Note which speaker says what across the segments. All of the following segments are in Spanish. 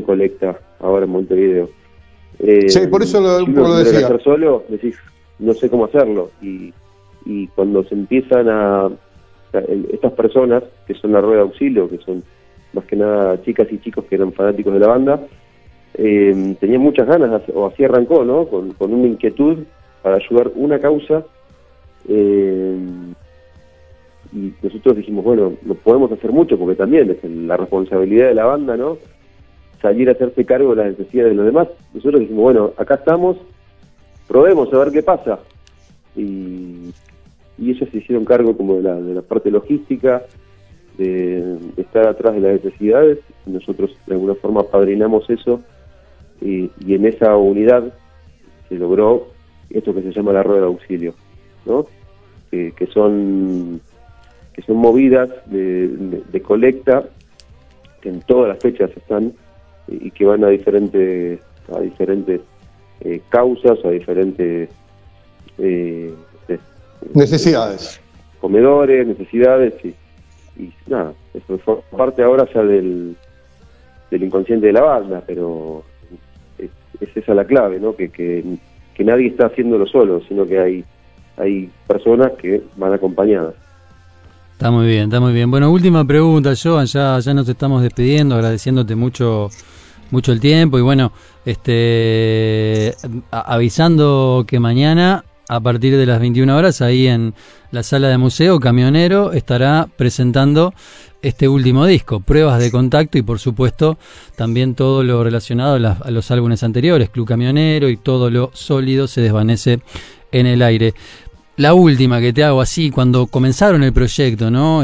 Speaker 1: colecta ahora en Montevideo.
Speaker 2: Sí, por eso
Speaker 1: si uno
Speaker 2: lo
Speaker 1: tiene que
Speaker 2: decía.
Speaker 1: hacer solo, decís, no sé cómo hacerlo. Y cuando se empiezan estas personas, que son la rueda de auxilio, que son más que nada chicas y chicos que eran fanáticos de la banda, tenían muchas ganas, o así arrancó, ¿no? Con una inquietud para ayudar una causa, y nosotros dijimos, bueno, no podemos hacer mucho porque también es la responsabilidad de la banda, ¿no? Salir a hacerse cargo de las necesidades de los demás. Nosotros dijimos, bueno, acá estamos, probemos a ver qué pasa. Y ellos se hicieron cargo como de la parte logística, de estar atrás de las necesidades, y nosotros de alguna forma padrinamos eso, y en esa unidad se logró esto que se llama la rueda de auxilio, ¿no? Que son movidas de colecta, que en todas las fechas están, y que van a diferentes causas, a diferentes
Speaker 2: Necesidades.
Speaker 1: comedores, necesidades, y nada, eso fue parte ahora ya del inconsciente de la banda, pero es esa la clave, ¿no? Que nadie está haciéndolo solo, sino que hay personas que van acompañadas.
Speaker 3: Está muy bien, está muy bien. Bueno, última pregunta, Joan, ya nos estamos despidiendo, agradeciéndote mucho el tiempo, y bueno, avisando que mañana, a partir de las 21 horas, ahí en la sala de museo, Camionero estará presentando este último disco, Pruebas de Contacto, y por supuesto también todo lo relacionado a los álbumes anteriores, Club Camionero, y todo lo sólido se desvanece en el aire. La última que te hago así, cuando comenzaron el proyecto, ¿no?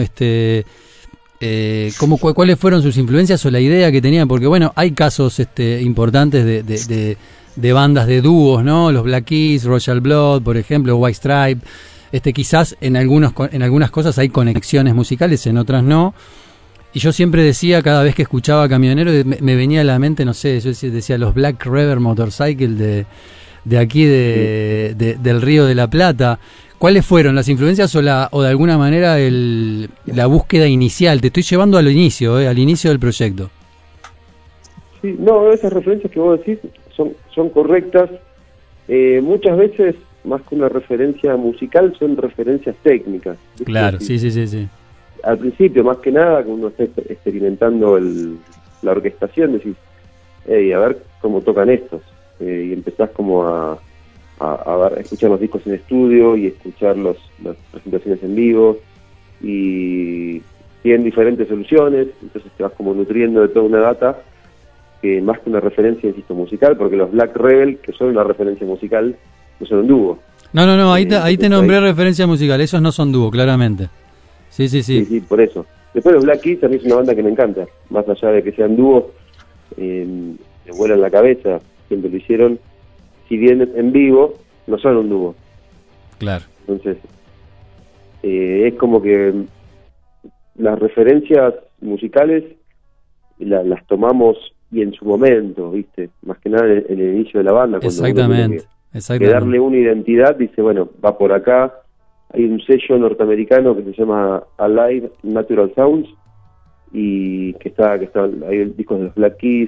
Speaker 3: ¿Cuáles fueron sus influencias o la idea que tenían? Porque bueno, hay casos importantes de bandas de dúos, ¿no? Los Black Keys, Royal Blood, por ejemplo, White Stripe. Quizás en algunas cosas hay conexiones musicales, en otras no. Y yo siempre decía, cada vez que escuchaba Camionero, me venía a la mente, no sé, yo decía los Black River Motorcycle de aquí del Río de la Plata. ¿Cuáles fueron las influencias o de alguna manera la búsqueda inicial? Te estoy llevando al inicio del proyecto.
Speaker 1: Sí, no, esas referencias que vos decís son correctas. Muchas veces, más que una referencia musical, son referencias técnicas. ¿Viste?
Speaker 3: Claro, sí.
Speaker 1: Al principio, más que nada, cuando uno está experimentando la orquestación, decís, a ver cómo tocan estos. Y empezás como a escuchar los discos en estudio y escuchar las presentaciones en vivo, y tienen diferentes soluciones, entonces te vas como nutriendo de toda una data, que más que una referencia, insisto, musical, porque los Black Rebel, que son una referencia musical, no son un dúo.
Speaker 3: No, ahí te nombré referencia musical, esos no son dúo, claramente. Sí,
Speaker 1: por eso. Después los Black Keys a mí es una banda que me encanta, más allá de que sean dúos, me vuelan la cabeza, siempre lo hicieron. Si bien en vivo, no son un dúo.
Speaker 3: Claro.
Speaker 1: Entonces, es como que las referencias musicales las tomamos y en su momento, ¿viste? Más que nada en el inicio de la banda.
Speaker 3: Exactamente.
Speaker 1: Que darle una identidad, dice, bueno, va por acá. Hay un sello norteamericano que se llama Alive Natural Sounds, y que está hay discos de los Black Keys.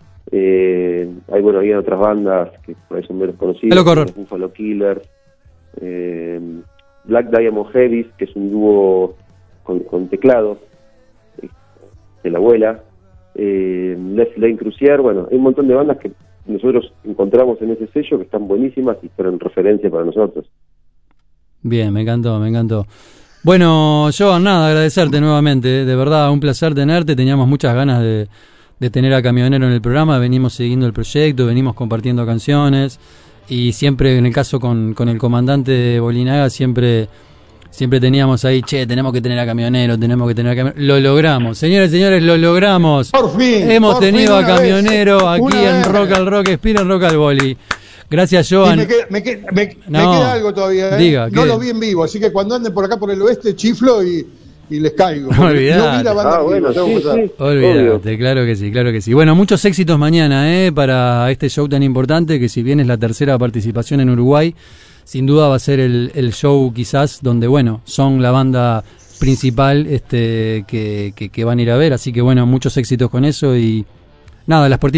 Speaker 1: Había otras bandas que por ahí son menos conocidas, como Buffalo Killers, Black Diamond Heavies, que es un dúo con teclado de la abuela, Les Lane Crucier. Bueno, hay un montón de bandas que nosotros encontramos en ese sello que están buenísimas y fueron referencia para nosotros.
Speaker 3: Bien, me encantó. Bueno, Joan, agradecerte nuevamente, de verdad, un placer tenerte. Teníamos muchas ganas de tener a Camionero en el programa, venimos siguiendo el proyecto, venimos compartiendo canciones, y siempre, en el caso con el comandante Bolinaga, siempre teníamos ahí, tenemos que tener a Camionero. Lo logramos, señores y señores, lo logramos.
Speaker 2: Por fin.
Speaker 3: Hemos tenido a Camionero aquí en Rock al Rock, Espira en Rock al Boli. Gracias, Joan.
Speaker 2: Me queda algo todavía,
Speaker 3: Diga,
Speaker 2: no lo vi en vivo, así que cuando anden por acá por el oeste, chiflo y les caigo.
Speaker 3: Olvidate.
Speaker 1: Olvídate,
Speaker 3: claro que sí. Bueno, muchos éxitos mañana, para este show tan importante, que si bien es la tercera participación en Uruguay, sin duda va a ser el show quizás donde, son la banda principal que van a ir a ver, así que muchos éxitos con eso, y nada, las puertitas